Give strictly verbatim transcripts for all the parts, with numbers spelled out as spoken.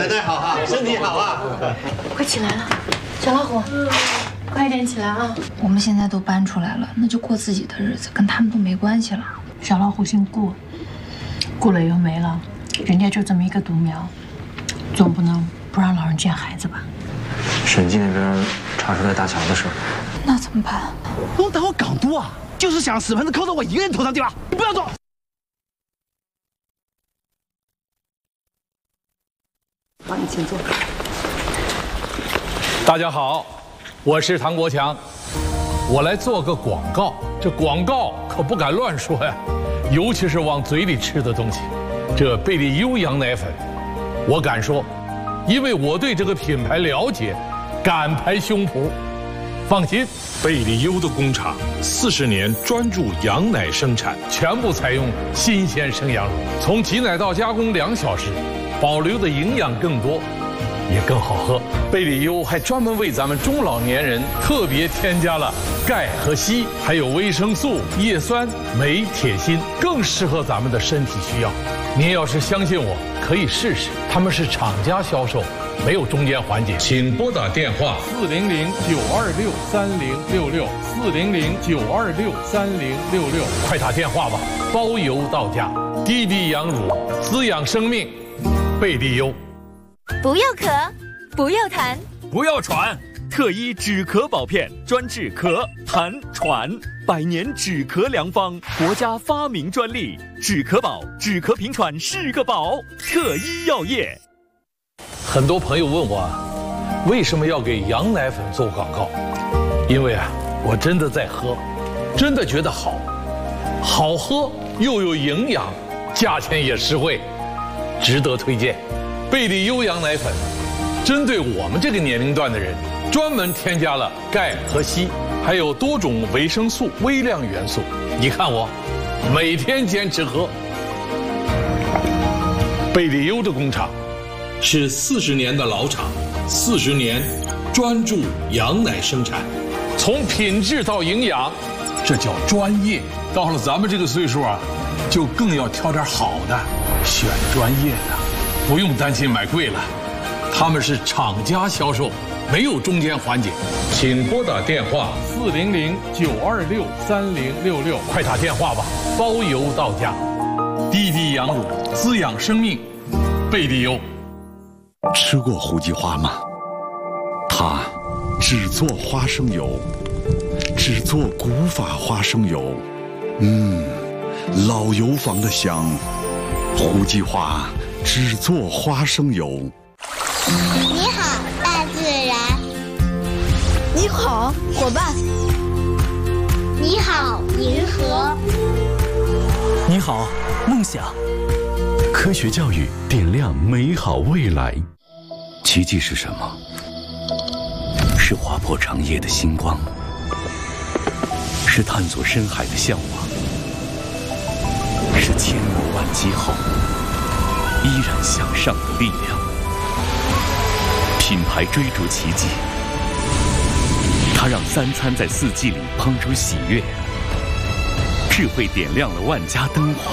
奶好啊，身体好啊！ 快起来了，小老虎，快点起来啊！我们现在都搬出来了，那就过自己的日子，跟他们都没关系了。 小老虎姓顾，顾了以后没了，人家就这么一个独苗，总不能不让老人见孩子吧？ 审计那边查出来大乔的事， 那怎么办？ 我当我港督啊，就是想屎盆子扣到我一个人头上，对吧？你不要动。 好，你请坐。 大家好，我是唐国强，我来做个广告。这广告可不敢乱说呀，尤其是往嘴里吃的东西。这贝利优羊奶粉，我敢说，因为我对这个品牌了解，敢拍胸脯。放心，贝利优的工厂四十年专注羊奶生产，全部采用新鲜生羊乳，从挤奶到加工两小时。 保留的营养更多，也更好喝。贝利优还专门为咱们中老年人特别添加了钙和硒，还有维生素、叶酸、镁、铁、锌，更适合咱们的身体需要。您要是相信我，可以试试。他们是厂家销售，没有中间环节。请拨打电话四零零九二六三零六六四零零九二六三零六六，快打电话吧，包邮到家。滴滴羊乳，滋养生命。 贝利优， 不要咳，不要痰， 不要喘，特医止咳宝片，专治咳、痰、喘，百年止咳良方，国家发明专利，止咳宝，止咳平喘是个宝，特医药业。 很多朋友问我，为什么要给羊奶粉做广告？因为啊，我真的在喝，真的觉得好，好喝又有营养，价钱也实惠。 值得推荐，贝利优羊奶粉，针对我们这个年龄段的人，专门添加了钙和硒，还有多种维生素、微量元素。你看我，每天坚持喝。贝利优的工厂是四十年的老厂，四十年专注羊奶生产，从品质到营养，这叫专业。到了咱们这个岁数啊，就更要挑点好的。 选专业的，不用担心买贵了，他们是厂家销售，没有中间环节。请拨打电话四零零九二六三零六六，快打电话吧，包邮到家。滴滴羊乳，滋养生命，贝利优。 吃过胡记花吗？它只做花生油，只做古法花生油，嗯，老油坊的香。 胡记花只做花生油。 你好，大自然。 你好，伙伴。 你好，银河。 你好，梦想。 科学教育点亮美好未来。奇迹是什么？是划破长夜的星光，是探索深海的向往。 是千磨万击后依然向上的力量。品牌追逐奇迹，它让三餐在四季里烹出喜悦，智慧点亮了万家灯火，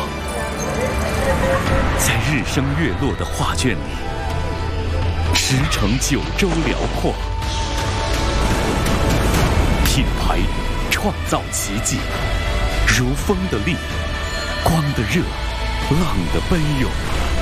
在日升月落的画卷里，驰骋九州辽阔。品牌创造奇迹，如风的力。 光的热，浪的奔涌。